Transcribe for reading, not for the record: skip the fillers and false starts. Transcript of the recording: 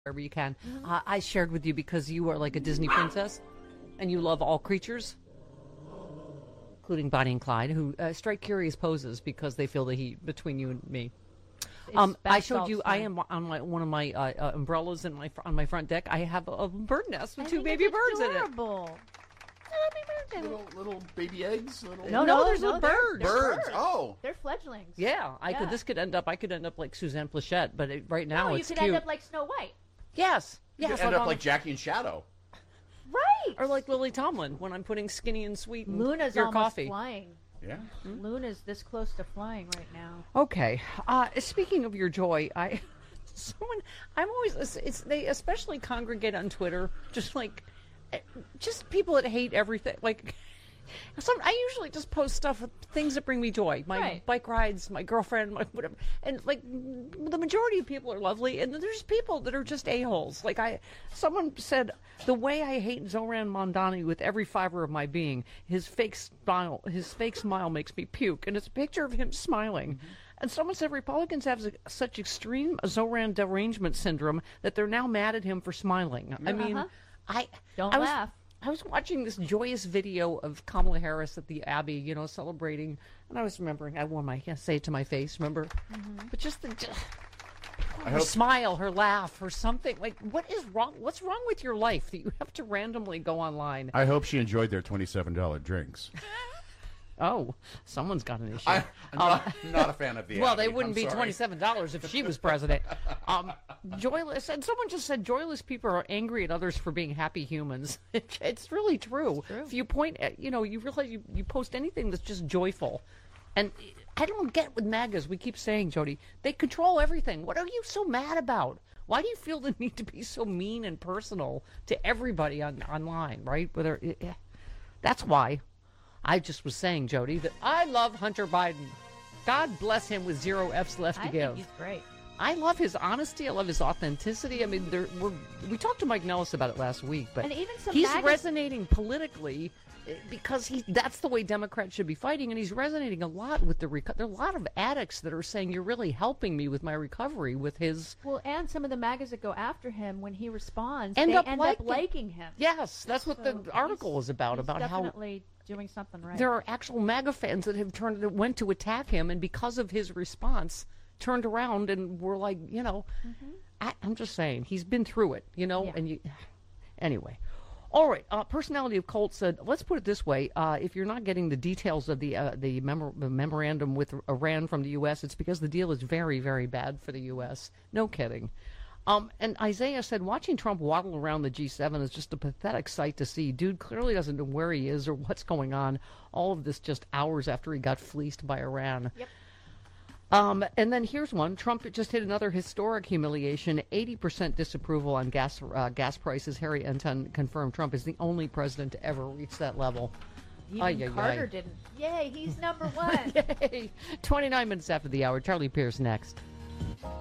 wherever you can. I shared with you because you are like a Disney princess and you love all creatures, including Bonnie and Clyde, who strike curious poses because they feel the heat between you and me. I showed you. I am on one of my umbrellas on my front deck. I have a bird nest with two baby birds adorable. in it. Little baby eggs. No, there's little birds. Birds. Oh, they're fledglings. Yeah, I could end up like Suzanne Plachette, but right now No, it's you cute. could end up like Snow White. Yes. you could end up like Jackie and Shadow. Right. Or like Lily Tomlin when I'm putting Skinny and Sweet in Luna's your almost coffee. flying. Yeah. Luna's this close to flying right now. Okay. Speaking of your joy, I'm always they especially congregate on Twitter, just people that hate everything. Like, I usually just post stuff, things that bring me joy. My bike rides, my girlfriend, my whatever. And like the majority of people are lovely, and there's people that are just a-holes. Like someone said, the way I hate Zoran Mondani with every fiber of my being, his fake smile makes me puke. And it's a picture of him smiling. And someone said Republicans have such extreme Zoran derangement syndrome that they're now mad at him for smiling. I mean, Don't laugh. I was watching this joyous video of Kamala Harris at the Abbey, celebrating, and I was remembering, I can't say it to my face, remember? But just her smile, her laugh, her something. Like, what is wrong? What's wrong with your life that you have to randomly go online? I hope she enjoyed their $27 drinks. Oh, someone's got an issue. I'm not a fan of the Well, Abbey. they wouldn't be $27 if she was president. Joyless, and someone just said joyless people are angry at others for being happy humans. It's really true. If you point at, you realize you post anything that's just joyful. And I don't get with MAGAs. We keep saying, Jody, they control everything. What are you so mad about? Why do you feel the need to be so mean and personal to everybody online, right? That's why. I just was saying, Jody, that I love Hunter Biden. God bless him with zero F's left to give. I think he's great. I love his honesty. I love his authenticity. I mean, we talked to Mike Nellis about it last week, but and even he's resonating politically because that's the way Democrats should be fighting, and he's resonating a lot with there are a lot of addicts that are saying, you're really helping me with my recovery with his... Well, and some of the MAGAs that go after him, when he responds, they end up liking him. Yes, that's what the article is about he's how... definitely doing something right. There are actual MAGA fans that went to attack him, and because of his response, turned around and were like, I'm just saying, he's been through it, and anyway. All right, Personality of Colt said, let's put it this way, if you're not getting the details of the memorandum with Iran from the U.S., it's because the deal is very, very bad for the U.S. No kidding. And Isaiah said, watching Trump waddle around the G7 is just a pathetic sight to see. Dude clearly doesn't know where he is or what's going on. All of this just hours after he got fleeced by Iran. Yep. And then here's one. Trump just hit another historic humiliation. 80% disapproval on gas prices. Harry Enton confirmed Trump is the only president to ever reach that level. Even Carter didn't. Yay, he's number one. Yay. 29 minutes after the hour. Charlie Pierce next.